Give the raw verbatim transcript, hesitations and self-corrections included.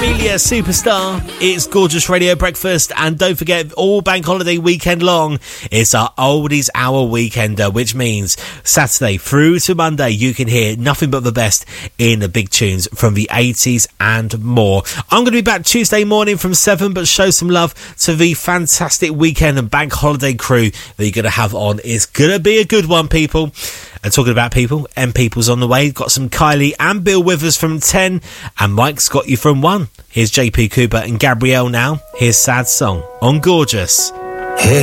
Amelia, Superstar. It's Gorgeous Radio Breakfast, and don't forget, all bank holiday weekend long, it's our Oldies Hour Weekender, which means Saturday through to Monday, you can hear nothing but the best in the big tunes from the eighties and more. I'm going to be back Tuesday morning from seven, but show some love to the fantastic weekend and bank holiday crew that you're going to have on. It's going to be a good one, people. And talking about people, M People's on the way. Got some Kylie and Bill Withers from ten, and Mike's got you from one. Here's J P Cooper and Gabrielle now. Here's Sad Song on Gorgeous.